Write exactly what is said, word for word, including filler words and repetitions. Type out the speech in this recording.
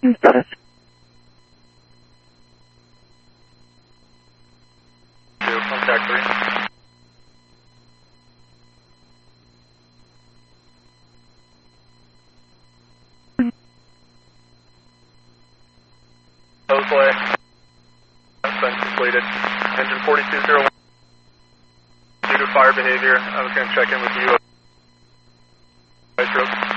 Status. Two, contact three. Posley. That's been completed. Engine forty-two oh one. Due to fire behavior, I was going to check in with you. Ice rope.